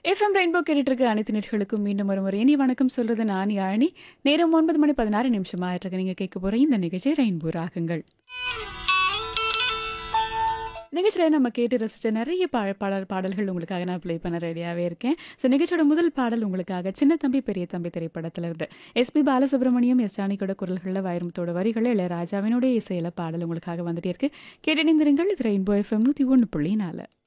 FM rainbow கேட்டுட்டு இருக்க அனைத்து நேர்களுக்கும் மீண்டும் ஒரு முறை இனி வணக்கம் சொல்றது நான் யாழினி. நேரம் 9:16 ஆயிட்டிருக்கு. நீங்க கேட்க போற இந்த நிகழ்ச்சி ரெயின்போ ராகங்கள். நிகழ்ச்சியில் நம்ம கேட்டு ரசித்த நிறைய பாடல்கள் உங்களுக்காக நான் ப்ளே பண்ண ரெடியாகவே இருக்கேன். ஸோ நிகழ்ச்சியோட முதல் பாடல் உங்களுக்காக சின்ன தம்பி பெரிய தம்பி திரைப்படத்தில் இருந்து எஸ்பி பாலசுப்ரமணியம் எஸ் ஜானகியோட குரல்களில் வைரமுத்தோட வரிகளில் இளையராஜாவினுடைய இசையில பாடல் உங்களுக்காக வந்துட்டே இருக்கு. கேட்டணிந்திருங்கள். இது ரெயின்போ எஃப்எம் 101.4.